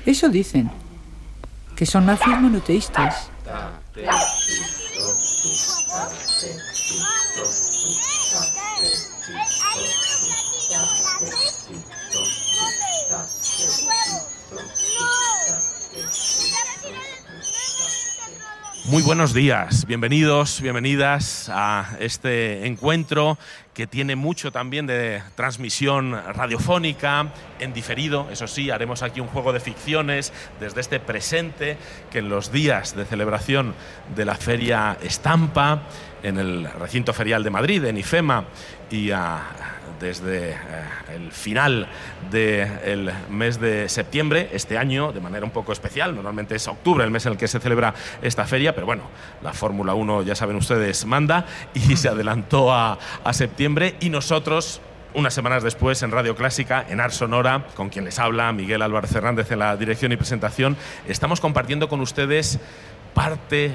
Eso dicen, que son nazis monoteístas. Muy buenos días, bienvenidos, bienvenidas a este encuentro que tiene mucho también de transmisión radiofónica, en diferido. Eso sí, haremos aquí un juego de ficciones desde este presente que en los días de celebración de la Feria Estampa, en el recinto ferial de Madrid, en IFEMA, y desde el final del mes de septiembre, este año, de manera un poco especial. Normalmente es octubre el mes en el que se celebra esta feria, pero bueno, la Fórmula 1, ya saben ustedes, manda, y se adelantó a septiembre, y nosotros, unas semanas después, en Radio Clásica, en Ars Sonora, con quien les habla, Miguel Álvarez Hernández en la dirección y presentación, estamos compartiendo con ustedes parte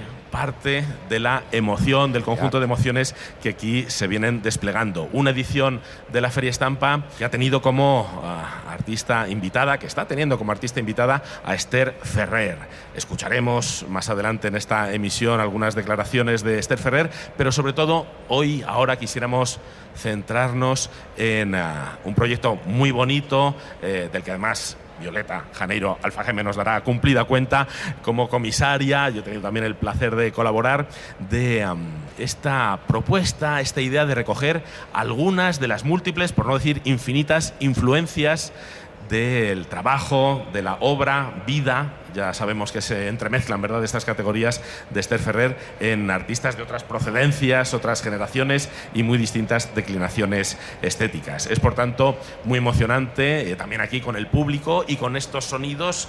de la emoción, del conjunto de emociones que aquí se vienen desplegando. Una edición de la Feria Estampa que ha tenido como artista invitada, que está teniendo como artista invitada a Esther Ferrer. Escucharemos más adelante en esta emisión algunas declaraciones de Esther Ferrer, pero sobre todo ahora quisiéramos centrarnos en un proyecto muy bonito, del que además Violeta Janeiro Alfageme nos dará cumplida cuenta como comisaria. Yo he tenido también el placer de colaborar de esta propuesta, esta idea de recoger algunas de las múltiples, por no decir infinitas, influencias del trabajo, de la obra, vida. Ya sabemos que se entremezclan, ¿verdad?, estas categorías de Esther Ferrer en artistas de otras procedencias, otras generaciones y muy distintas declinaciones estéticas. Es, por tanto, muy emocionante, también aquí con el público y con estos sonidos,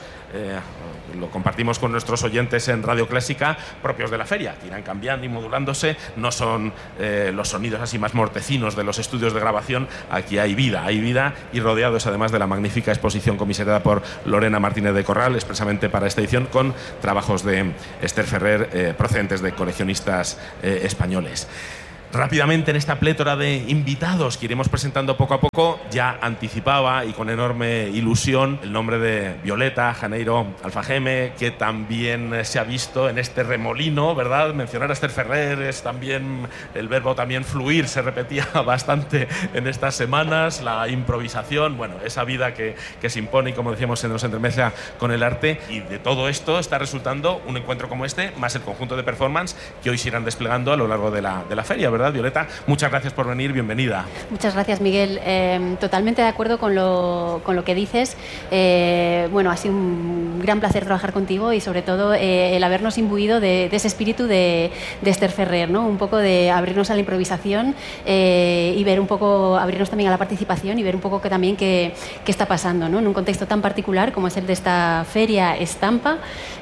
lo compartimos con nuestros oyentes en Radio Clásica, propios de la feria, que irán cambiando y modulándose. No son los sonidos así más mortecinos de los estudios de grabación. Aquí hay vida, y rodeados además de la magnífica exposición comisariada por Lorena Martínez de Corral, expresamente para esta edición, con trabajos de Esther Ferrer procedentes de coleccionistas españoles. Rápidamente, en esta plétora de invitados que iremos presentando poco a poco, ya anticipaba y con enorme ilusión el nombre de Violeta Janeiro Alfageme, que también se ha visto en este remolino, ¿verdad? Mencionar a Esther Ferrer es también, el verbo también fluir, se repetía bastante en estas semanas, la improvisación, bueno, esa vida que se impone y, como decíamos, se nos entremezcla con el arte, y de todo esto está resultando un encuentro como este, más el conjunto de performance que hoy se irán desplegando a lo largo de la feria, ¿verdad, Violeta? Muchas gracias por venir, bienvenida. Muchas gracias, Miguel. Totalmente de acuerdo con lo que dices. Bueno, ha sido un gran placer trabajar contigo y sobre todo el habernos imbuido de ese espíritu de Esther Ferrer, ¿no? Un poco de abrirnos a la improvisación y ver un poco, abrirnos también a la participación y ver un poco también qué está pasando, ¿no? En un contexto tan particular como es el de esta Feria Estampa.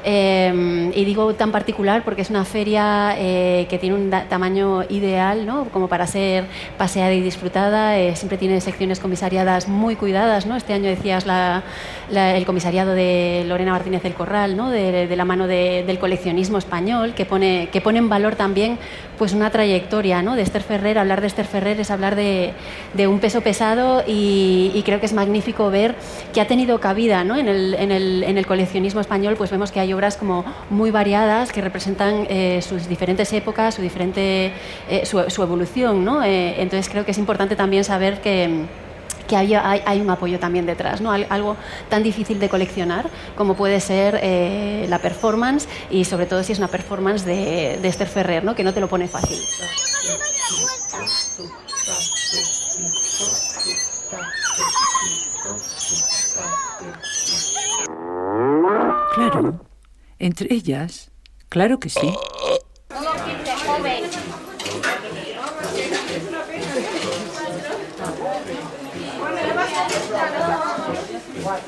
Y digo tan particular porque es una feria que tiene un tamaño ideal, ¿no?, como para ser paseada y disfrutada. Siempre tiene secciones comisariadas muy cuidadas, ¿no? Este año decías el comisariado de Lorena Martínez del Corral, ¿no?, de la mano del coleccionismo español, que pone en valor también pues una trayectoria, ¿no?, de Esther Ferrer. Hablar de Esther Ferrer es hablar de un peso pesado, y creo que es magnífico ver que ha tenido cabida, ¿no?, en el coleccionismo español. Pues vemos que hay obras como muy variadas que representan sus diferentes épocas, su evolución, ¿no? Entonces creo que es importante también saber que hay un apoyo también detrás, ¿no? Algo tan difícil de coleccionar como puede ser la performance, y sobre todo si es una performance de Esther Ferrer, ¿no?, que no te lo pone fácil. Claro, entre ellas, claro que sí.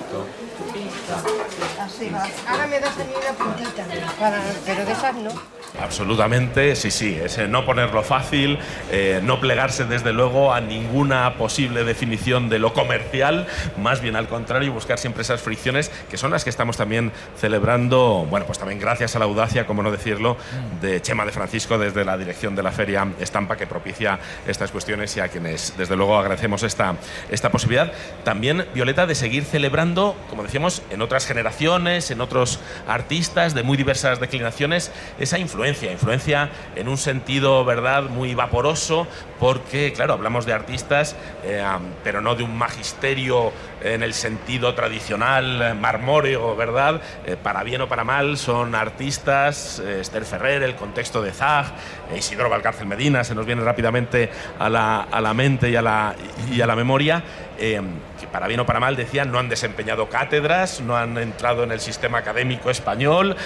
Así va. Ahora me das a mí una puntita, pero de esas no. Absolutamente, sí, es no ponerlo fácil, no plegarse desde luego a ninguna posible definición de lo comercial, más bien al contrario, buscar siempre esas fricciones que son las que estamos también celebrando, bueno, pues también gracias a la audacia, como no decirlo, de Chema de Francisco desde la dirección de la Feria Estampa, que propicia estas cuestiones y a quienes desde luego agradecemos esta posibilidad. También, Violeta, de seguir celebrando, como decíamos, en otras generaciones, en otros artistas de muy diversas declinaciones, esa influencia en un sentido, ¿verdad?, muy vaporoso, porque, claro, hablamos de artistas, pero no de un magisterio en el sentido tradicional, marmóreo, ¿verdad? Para bien o para mal, son artistas, Esther Ferrer, el contexto de Zag, Isidro Valcárcel Medina, se nos viene rápidamente a la mente y a la memoria, que para bien o para mal, decían, no han desempeñado cátedras, no han entrado en el sistema académico español,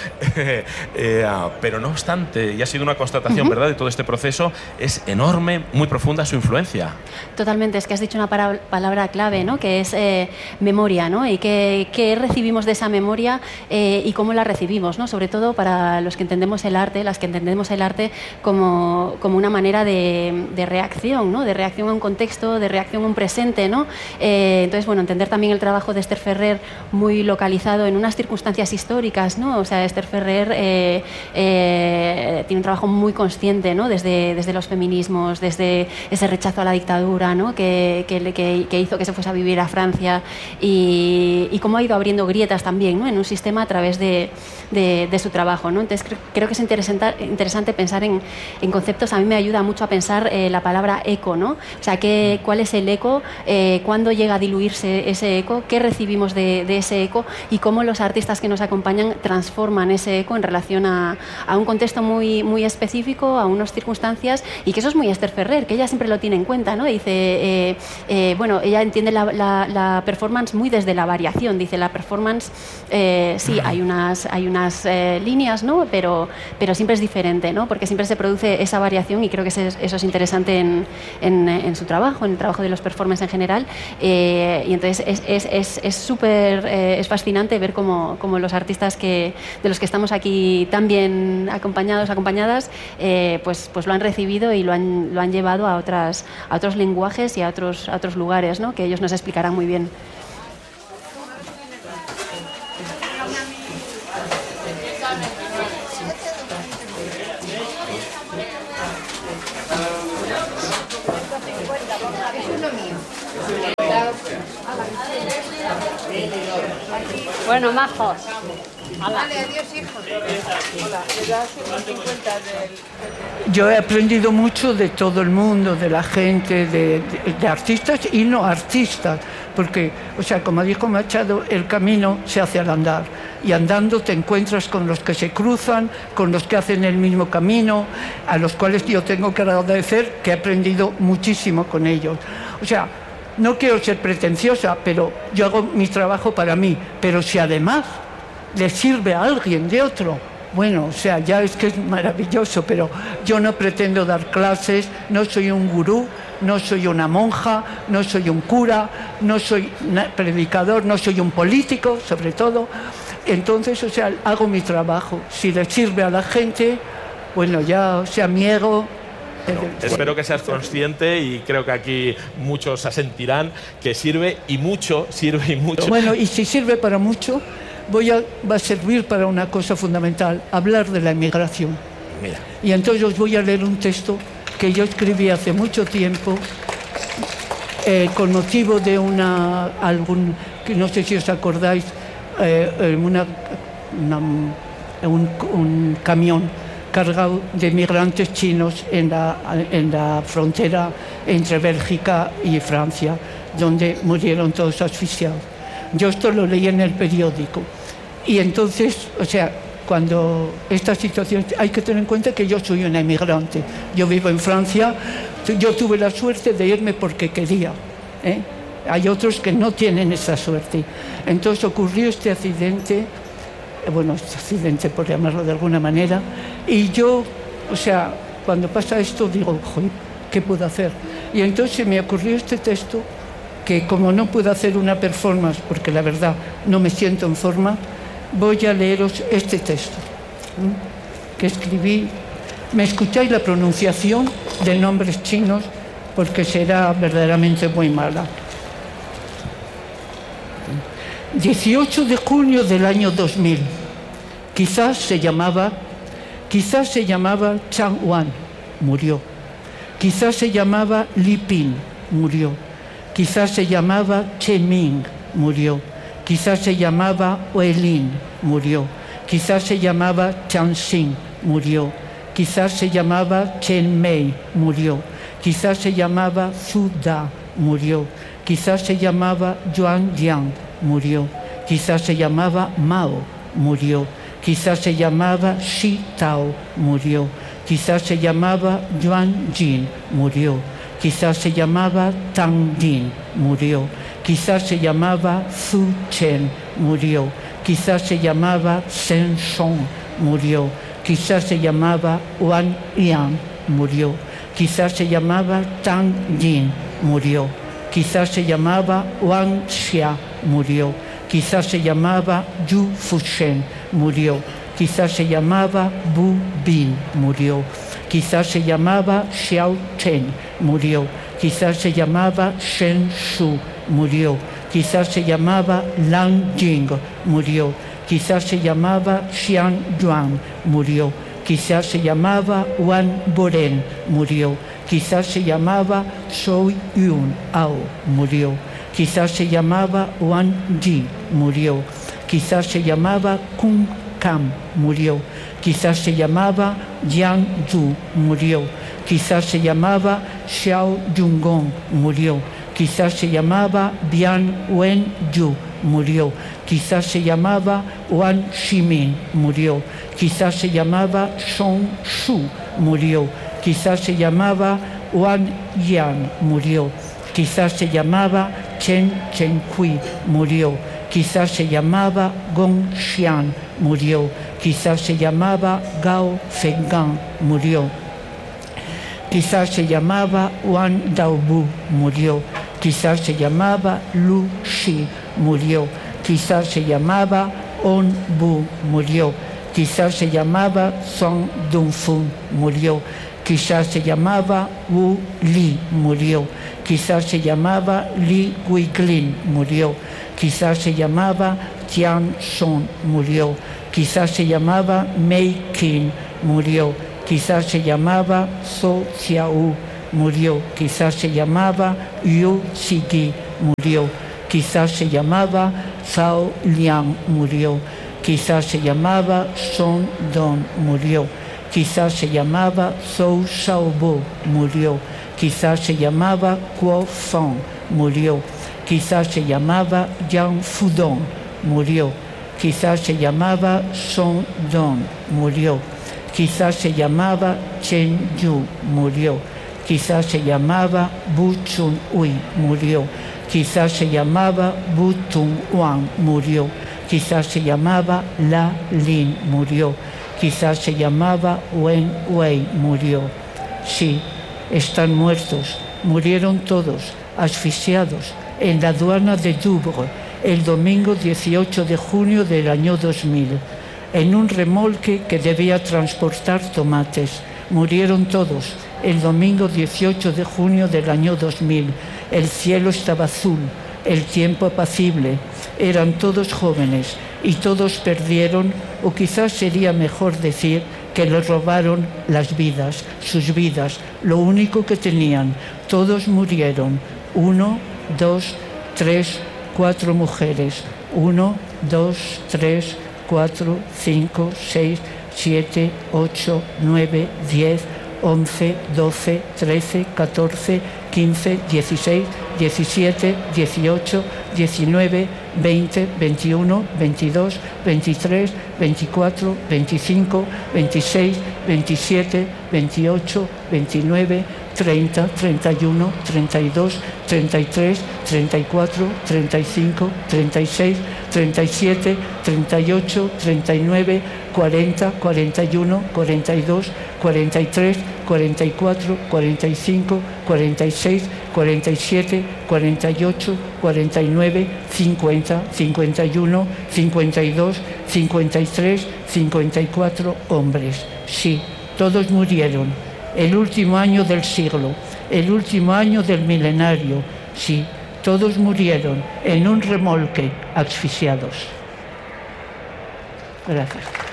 pero no obstante, y ha sido una constatación, ¿verdad?, de todo este proceso, es enorme, muy profunda su influencia. Totalmente, es que has dicho una palabra clave, ¿no?, que es memoria, ¿no?, y qué recibimos de esa memoria y cómo la recibimos, ¿no?, sobre todo para los que entendemos el arte, las que entendemos el arte como una manera de reacción, ¿no?, de reacción a un contexto, de reacción a un presente, ¿no? Entonces, bueno, entender también el trabajo de Esther Ferrer muy localizado en unas circunstancias históricas, ¿no? O sea, Esther Ferrer tiene un trabajo muy consciente, ¿no?, desde los feminismos, desde ese rechazo a la dictadura, ¿no?, que hizo que se fuese a vivir a Francia y cómo ha ido abriendo grietas también, ¿no?, en un sistema a través de su trabajo, ¿no? Entonces, creo que es interesante pensar en conceptos. A mí me ayuda mucho a pensar la palabra eco, ¿no? O sea, ¿cuál es el eco? ¿Cuándo llega a diluirse ese eco? ¿Qué recibimos de ese eco? Y cómo los artistas que nos acompañan transforman ese eco en relación a un contexto muy, muy específico, a unas circunstancias, y que eso es muy Esther Ferrer, que ella siempre lo tiene en cuenta, ¿no? Dice, bueno, ella entiende la performance muy desde la variación. Dice, la performance, sí, hay unas líneas, ¿no?, pero siempre es diferente, ¿no?, porque siempre se produce esa variación, y creo que eso es interesante en su trabajo, en el trabajo de los performers en general, y entonces es súper es fascinante ver cómo los artistas de los que estamos aquí tan bien acompañadas, pues lo han recibido y lo han llevado a otros lenguajes y a otros lugares, ¿no?, que ellos nos explicarán muy bien. Bueno, majos. Vale, adiós, hijos. Hola, ¿le das 50 del...? Yo he aprendido mucho de todo el mundo, de la gente, de artistas y no artistas, porque, o sea, como dijo Machado, el camino se hace al andar, y andando te encuentras con los que se cruzan, con los que hacen el mismo camino, a los cuales yo tengo que agradecer que he aprendido muchísimo con ellos. O sea, no quiero ser pretenciosa, pero yo hago mi trabajo para mí, pero si además le sirve a alguien de otro, bueno, o sea, ya es que es maravilloso, pero yo no pretendo dar clases, no soy un gurú, no soy una monja, no soy un cura, no soy predicador, no soy un político, sobre todo. Entonces, o sea, hago mi trabajo. Si le sirve a la gente, bueno, ya, o sea, mi ego... Bueno, espero que seas consciente, y creo que aquí muchos asentirán, que sirve y mucho. Bueno, y si sirve para mucho, va a servir para una cosa fundamental, hablar de la emigración. Mira. Y entonces os voy a leer un texto que yo escribí hace mucho tiempo, con motivo de que no sé si os acordáis, un camión cargado de migrantes chinos en la frontera entre Bélgica y Francia, donde murieron todos asfixiados. Yo esto lo leí en el periódico. Y entonces, o sea, cuando esta situación... Hay que tener en cuenta que yo soy una emigrante. Yo vivo en Francia. Yo tuve la suerte de irme porque quería, ¿eh? Hay otros que no tienen esa suerte. Entonces ocurrió este accidente, por llamarlo de alguna manera, y yo, o sea, cuando pasa esto digo, joder, ¿qué puedo hacer? Y entonces me ocurrió este texto, que como no puedo hacer una performance, porque la verdad no me siento en forma, voy a leeros este texto, que escribí me escucháis la pronunciación de nombres chinos porque será verdaderamente muy mala. 18 de junio del año 2000. Quizás se llamaba Chang Wan, murió. Quizás se llamaba Li Ping, murió. Quizás se llamaba Che Ming, murió. Quizás se llamaba Weilin, murió. Quizás se llamaba Chang Xing, murió. Quizás se llamaba Chen Mei, murió. Quizás se llamaba Zhu Da, murió. Quizás se llamaba Yuan Yang, murió. Quizás se llamaba Mao, murió. Quizás se llamaba Xi Tao, murió. Quizás se llamaba Yuan Jin, murió. Quizás se llamaba Tang Jin, murió. Quizás se llamaba Zhu Chen, murió. Quizás se llamaba Zheng Song, murió. Quizás se llamaba Wang Yang, murió. Quizás se llamaba Tang Jin, murió. Quizás se llamaba Wang Xia, murió. Quizás se llamaba Yu Fushen, murió. Quizás se llamaba Bu Bin, murió. Quizás se llamaba Xiao Chen, murió. Quizás se llamaba Shen Shu, murió. Quizás se llamaba Lang Jing, murió. Quizás se llamaba Xiang Yuan, murió. Quizás se llamaba Wan Boren, murió. Quizás se llamaba Shou Yun Ao, murió. Quizás se llamaba Wan Ji, murió. Quizás se llamaba Kung Kam, murió. Quizás se llamaba Yang Zhu, murió. Quizás se llamaba Xiao Yunggong, murió. Quizás se llamaba Bian Wen Yu, murió. Quizás se llamaba Wan Ximin, murió. Quizás se llamaba Song Shu, murió. Quizás se llamaba Wan Yan, murió. Quizás se llamaba Chen Chenkui, murió. Quizás se llamaba Gong Xian, murió. Quizás se llamaba Gao Fenggang, murió. Quizás se llamaba Wan Daobu, murió. Quizás se llamaba Lu Shi, murió. Quizás se llamaba On Bu, murió. Quizás se llamaba Song Dongfeng, murió. Quizás se llamaba Wu Li, murió. Quizás se llamaba Li Guiglin, murió. Quizás se llamaba Tian Song, murió. Quizás se llamaba Mei Qin, murió. Quizás se llamaba So Xiao, murió. Quizás se llamaba Yu Xigi, murió. Quizás se llamaba Zhao Liang, murió. Quizás se llamaba Song Dong, murió. Quizás se llamaba Zhou Shaobo, murió. Quizás se llamaba Guo Feng, murió. Quizás se llamaba Yang Fudong, murió. Quizás se llamaba Song Dong, murió. Quizás se llamaba Chen Yu, murió. Quizás se llamaba Bu Chun Ui, murió. Quizás se llamaba Bu Tung Wang, murió. Quizás se llamaba La Lin, murió. Quizás se llamaba Wen Wei, murió. Sí, están muertos. Murieron todos, asfixiados, en la aduana de Douvres, el domingo 18 de junio del año 2000, en un remolque que debía transportar tomates. Murieron todos, el domingo 18 de junio del año 2000. El cielo estaba azul, el tiempo apacible. Eran todos jóvenes y todos perdieron, o quizás sería mejor decir que les robaron las vidas, sus vidas, lo único que tenían. Todos murieron. 1, 2, 3, 4 mujeres. 1, 2, 3, 4, 5, 6, 7, 8, 9, 10, 11, 12, 13, 14, 15, 16, 17, 18, 19, 20, 21, 22, 23, 24, 25, 26, 27, 28, 29, 30, 31, 32, 33, 34, 35, 36, 37, 38, 39, 40, 41, 42, 43, 44, 45, 46, 47, 48, 49, 50, 51, 52, 53, 54 hombres. Sí, todos murieron. El último año del siglo, el último año del milenario, sí, todos murieron en un remolque asfixiados. Gracias.